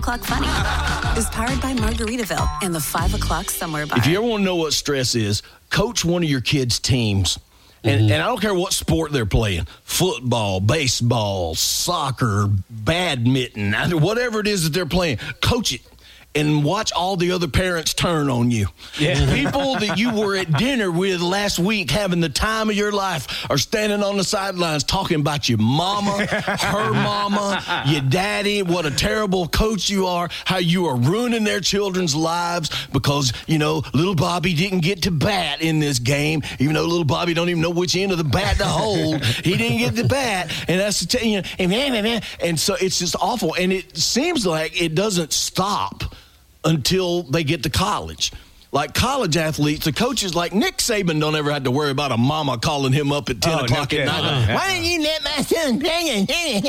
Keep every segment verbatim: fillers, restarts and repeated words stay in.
O'Clock Funny is powered by Margaritaville and the five O'Clock Somewhere Bar. If you ever want to know what stress is, coach one of your kids' teams. And, mm-hmm. and I don't care what sport they're playing, football, baseball, soccer, badminton, whatever it is that they're playing, coach it. And watch all the other parents turn on you. Yeah. People that you were at dinner with last week having the time of your life are standing on the sidelines talking about your mama, her mama, your daddy, what a terrible coach you are, how you are ruining their children's lives because, you know, little Bobby didn't get to bat in this game, even though little Bobby don't even know which end of the bat to hold. He didn't get the bat. And that's the t- you know, and, man, man, man. And so it's just awful. And it seems like it doesn't stop until they get to college. Like college athletes, the coaches like Nick Saban don't ever have to worry about a mama calling him up at ten oh, o'clock no at night. Uh-huh. Why didn't you let my son play?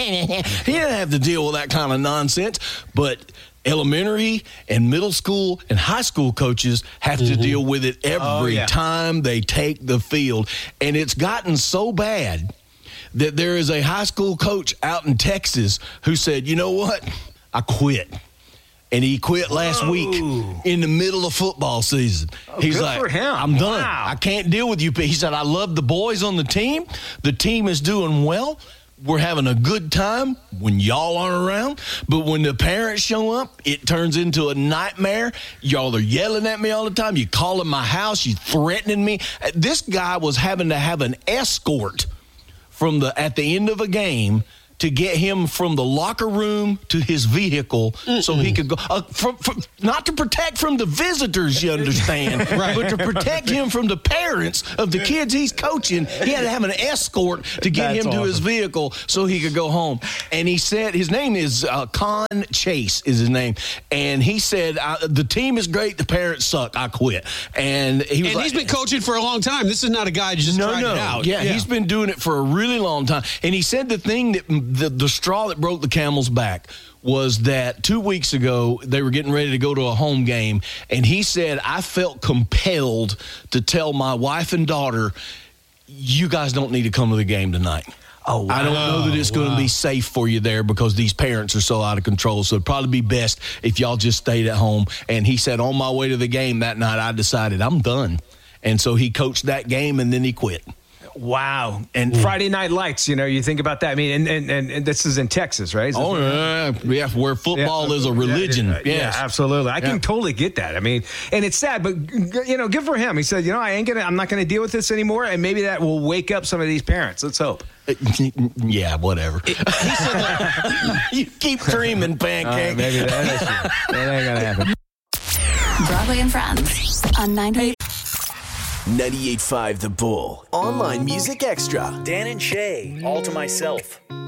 He didn't have to deal with that kind of nonsense. But elementary and middle school and high school coaches have mm-hmm. to deal with it every oh, yeah. time they take the field. And it's gotten so bad that there is a high school coach out in Texas who said, you know what? I quit. And he quit last Whoa. week in the middle of football season. Oh, He's good like, for him. I'm done. Wow. I can't deal with you. He said, I love the boys on the team. The team is doing well. We're having a good time when y'all aren't around. But when the parents show up, it turns into a nightmare. Y'all are yelling at me all the time. You calling my house. You threatening me. This guy was having to have an escort from the at the end of a game to get him from the locker room to his vehicle Mm-mm. so he could go, uh, from, from, not to protect from the visitors, you understand, right. but to protect him from the parents of the kids he's coaching. He had to have an escort to get That's him to awesome. his vehicle so he could go home. And he said, his name is uh, Con Chase is his name. And he said, the team is great, the parents suck, I quit. And he was And like, he's been coaching for a long time. This is not a guy just no, trying no. it out. Yeah, yeah, he's been doing it for a really long time. And he said the thing that the, the straw that broke the camel's back was that two weeks ago they were getting ready to go to a home game, and he said, I felt compelled to tell my wife and daughter, you guys don't need to come to the game tonight. Oh, wow. I don't know that it's going to wow. be safe for you there because these parents are so out of control. So it'd probably be best if y'all just stayed at home. And he said, on my way to the game that night, I decided I'm done. And so he coached that game, and then he quit. Wow. And mm. Friday Night Lights, you know, you think about that. I mean, and, and, and, and this is in Texas, right? Is oh, yeah. yeah. Where football yeah. is a religion. Yeah, yeah, yes. yeah absolutely. I yeah. can totally get that. I mean, and it's sad, but, you know, good for him. He said, you know, I ain't going to, I'm not going to deal with this anymore. And maybe that will wake up some of these parents. Let's hope. Yeah, whatever. It, he said that, you keep dreaming, Pancake. Uh, maybe that is that ain't going to happen. Broadway and Friends on ninety-eight. ninety-eight point five The Bull. Online Music Extra. Dan and Shay, All to Myself.